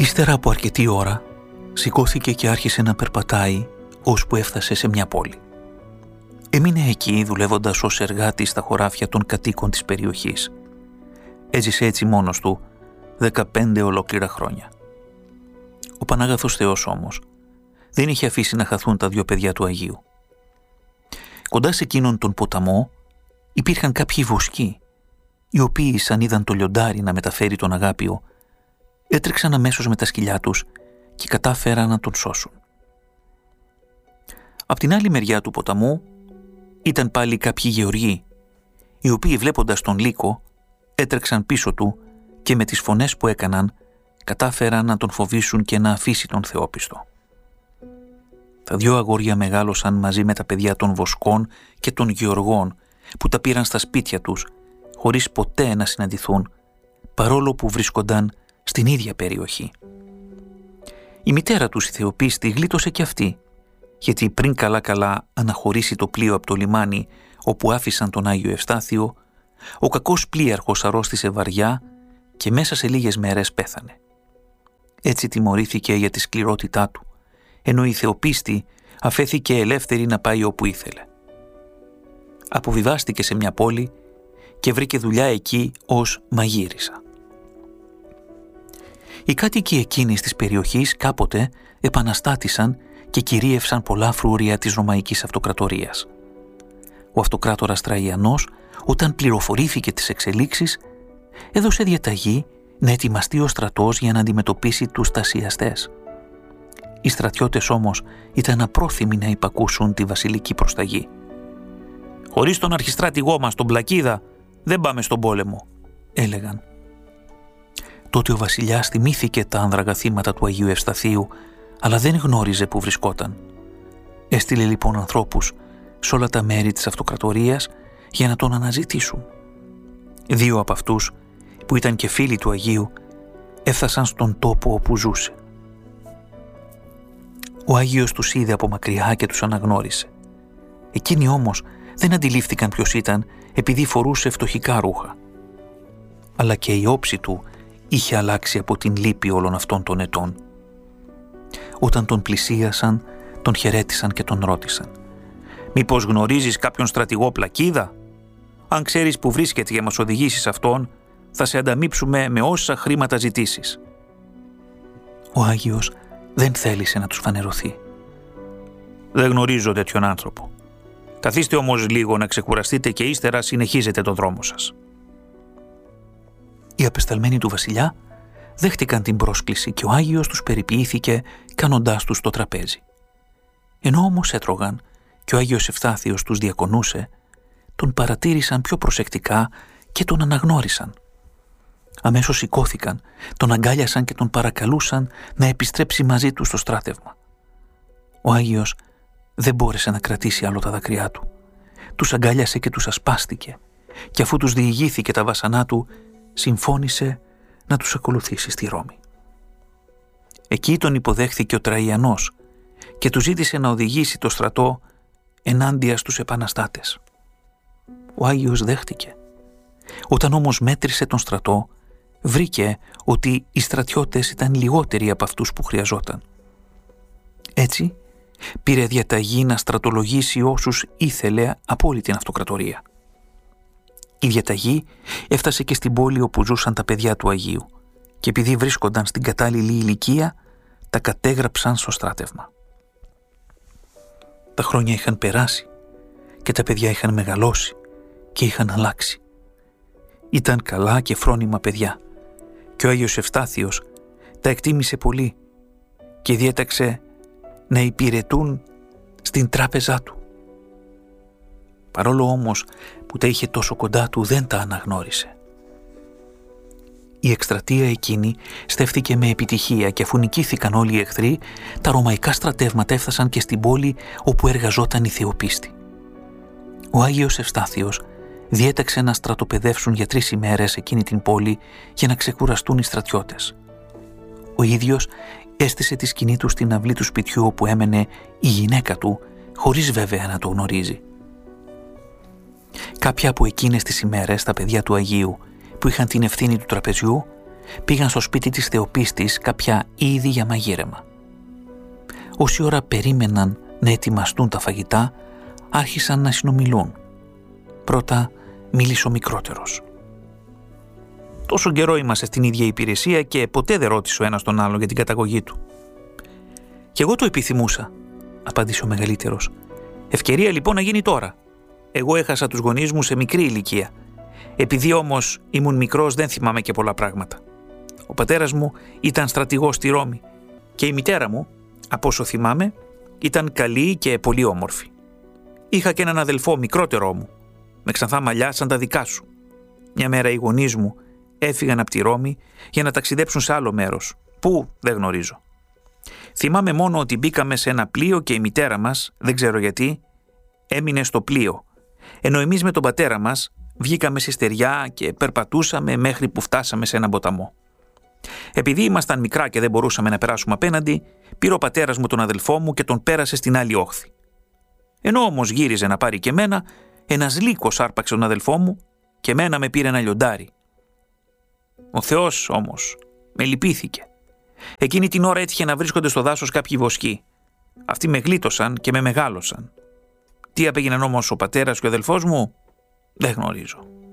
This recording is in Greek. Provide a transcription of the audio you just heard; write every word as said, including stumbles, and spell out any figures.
Ύστερα από αρκετή ώρα σηκώθηκε και άρχισε να περπατάει ώσπου έφτασε σε μια πόλη. Έμεινε εκεί δουλεύοντας ως εργάτης στα χωράφια των κατοίκων της περιοχής. Έζησε έτσι μόνος του δεκαπέντε ολόκληρα χρόνια. Ο Πανάγαθος Θεός όμως δεν είχε αφήσει να χαθούν τα δύο παιδιά του Αγίου. Κοντά σε εκείνον τον ποταμό υπήρχαν κάποιοι βοσκοί, οι οποίοι σαν είδαν το λιοντάρι να μεταφέρει τον Αγάπιο, έτρεξαν αμέσως με τα σκυλιά τους και κατάφεραν να τον σώσουν. Απ' την άλλη μεριά του ποταμού ήταν πάλι κάποιοι γεωργοί, οι οποίοι βλέποντας τον Λύκο έτρεξαν πίσω του και με τις φωνές που έκαναν κατάφεραν να τον φοβήσουν και να αφήσει τον Θεόπιστο. Τα δυο αγόρια μεγάλωσαν μαζί με τα παιδιά των βοσκών και των γεωργών που τα πήραν στα σπίτια τους χωρίς ποτέ να συναντηθούν, παρόλο που βρίσκονταν στην ίδια περιοχή. Η μητέρα τους, η Θεοπίστη, γλίτωσε και αυτή, γιατί πριν καλά-καλά αναχωρήσει το πλοίο από το λιμάνι όπου άφησαν τον Άγιο Ευστάθιο, ο κακός πλοίαρχος αρρώστησε βαριά και μέσα σε λίγες μέρες πέθανε. Έτσι τιμωρήθηκε για τη σκληρότητά του, ενώ η Θεοπίστη αφέθηκε ελεύθερη να πάει όπου ήθελε. Αποβιβάστηκε σε μια πόλη και βρήκε δουλειά εκεί ως μαγείρισα. Οι κάτοικοι εκείνης της περιοχής κάποτε επαναστάτησαν και κυρίευσαν πολλά φρούρια της Ρωμαϊκής Αυτοκρατορίας. Ο αυτοκράτορας Τραϊανός, όταν πληροφορήθηκε τις εξελίξεις, έδωσε διαταγή να ετοιμαστεί ο στρατός για να αντιμετωπίσει τους τασιαστές. Οι στρατιώτες όμως ήταν απρόθυμοι να υπακούσουν τη βασιλική προσταγή. «Χωρίς τον αρχιστράτηγό μας, τον Πλακίδα, δεν πάμε στον πόλεμο», έλεγαν. Τότε ο βασιλιάς θυμήθηκε τα άνδραγα θύματα του Αγίου Ευσταθίου, αλλά δεν γνώριζε που βρισκόταν. Έστειλε λοιπόν ανθρώπους σε όλα τα μέρη της αυτοκρατορίας για να τον αναζητήσουν. Δύο από αυτούς, που ήταν και φίλοι του Αγίου, έφτασαν στον τόπο όπου ζούσε. Ο Άγιος τους είδε από μακριά και τους αναγνώρισε. Εκείνοι όμως δεν αντιλήφθηκαν ποιος ήταν, επειδή φορούσε φτωχικά ρούχα. Αλλά και η όψη του είχε αλλάξει από την λύπη όλων αυτών των ετών. Όταν τον πλησίασαν, τον χαιρέτησαν και τον ρώτησαν: «Μήπως γνωρίζεις κάποιον στρατηγό Πλακίδα? Αν ξέρεις που βρίσκεται για να μας οδηγήσεις αυτόν, θα σε ανταμείψουμε με όσα χρήματα ζητήσεις». Ο Άγιος δεν θέλησε να τους φανερωθεί. «Δεν γνωρίζω τέτοιον άνθρωπο. Καθίστε όμως λίγο να ξεκουραστείτε και ύστερα συνεχίζετε τον δρόμο σας». Οι απεσταλμένοι του βασιλιά δέχτηκαν την πρόσκληση και ο Άγιος τους περιποιήθηκε κάνοντάς τους το τραπέζι. Ενώ όμως έτρωγαν και ο Άγιος Ευστάθιος τους διακονούσε, τον παρατήρησαν πιο προσεκτικά και τον αναγνώρισαν. Αμέσως σηκώθηκαν, τον αγκάλιασαν και τον παρακαλούσαν να επιστρέψει μαζί τους στο στράτευμα. Ο Άγιος δεν μπόρεσε να κρατήσει άλλο τα δάκρυά του. Τους αγκάλιασε και τους ασπάστηκε και αφού τους διηγήθηκε τα βάσανά του, συμφώνησε να τους ακολουθήσει στη Ρώμη. Εκεί τον υποδέχθηκε ο Τραϊανός και του ζήτησε να οδηγήσει το στρατό ενάντια στους επαναστάτες. Ο Άγιος δέχτηκε. Όταν όμως μέτρησε τον στρατό, βρήκε ότι οι στρατιώτες ήταν λιγότεροι από αυτούς που χρειαζόταν. Έτσι, πήρε διαταγή να στρατολογήσει όσους ήθελε από όλη την αυτοκρατορία. Η διαταγή έφτασε και στην πόλη όπου ζούσαν τα παιδιά του Αγίου και επειδή βρίσκονταν στην κατάλληλη ηλικία, τα κατέγραψαν στο στράτευμα. Τα χρόνια είχαν περάσει και τα παιδιά είχαν μεγαλώσει και είχαν αλλάξει. Ήταν καλά και φρόνιμα παιδιά και ο Άγιος Ευστάθιος τα εκτίμησε πολύ και διέταξε να υπηρετούν στην τράπεζά του. Παρόλο όμως που τα είχε τόσο κοντά του, δεν τα αναγνώρισε. Η εκστρατεία εκείνη στέφθηκε με επιτυχία και αφού νικήθηκαν όλοι οι εχθροί, τα ρωμαϊκά στρατεύματα έφτασαν και στην πόλη όπου εργαζόταν η Θεοπίστη. Ο Άγιος Ευστάθιος διέταξε να στρατοπεδεύσουν για τρεις ημέρες εκείνη την πόλη για να ξεκουραστούν οι στρατιώτες. Ο ίδιος έστησε τη σκηνή του στην αυλή του σπιτιού όπου έμενε η γυναίκα του, χωρίς βέβαια να το γνωρίζει. Κάποια από εκείνες τις ημέρες τα παιδιά του Αγίου που είχαν την ευθύνη του τραπεζιού πήγαν στο σπίτι της Θεοπίστης κάποια είδη για μαγείρεμα. Όση ώρα περίμεναν να ετοιμαστούν τα φαγητά, άρχισαν να συνομιλούν. Πρώτα μίλησε ο μικρότερος. «Τόσο καιρό είμαστε στην ίδια υπηρεσία και ποτέ δεν ρώτησε ο ένας τον άλλον για την καταγωγή του». «Κι εγώ το επιθυμούσα», απάντησε ο μεγαλύτερος. «Ευκαιρία λοιπόν να γίνει τώρα. Εγώ έχασα τους γονείς μου σε μικρή ηλικία. Επειδή όμως ήμουν μικρός δεν θυμάμαι και πολλά πράγματα. Ο πατέρας μου ήταν στρατηγός στη Ρώμη και η μητέρα μου, από όσο θυμάμαι, ήταν καλή και πολύ όμορφη. Είχα και έναν αδελφό μικρότερό μου, με ξανθά μαλλιά σαν τα δικά σου. Μια μέρα οι γονείς μου έφυγαν από τη Ρώμη για να ταξιδέψουν σε άλλο μέρος. Πού δεν γνωρίζω. Θυμάμαι μόνο ότι μπήκαμε σε ένα πλοίο και η μητέρα μας, δεν ξέρω γιατί, έμεινε στο πλοίο, ενώ εμείς με τον πατέρα μας βγήκαμε στη στεριά και περπατούσαμε μέχρι που φτάσαμε σε έναν ποταμό. Επειδή ήμασταν μικρά και δεν μπορούσαμε να περάσουμε απέναντι, πήρε ο πατέρας μου τον αδελφό μου και τον πέρασε στην άλλη όχθη. Ενώ όμως γύριζε να πάρει και μένα, ένας λύκος άρπαξε τον αδελφό μου και μένα με πήρε ένα λιοντάρι. Ο Θεός όμως με λυπήθηκε. Εκείνη την ώρα έτυχε να βρίσκονται στο δάσος κάποιοι βοσκοί. Αυτοί με γλίτωσαν και με μεγάλωσαν. Τι απέγιναν όμως ο πατέρας και ο αδελφός μου, δεν γνωρίζω.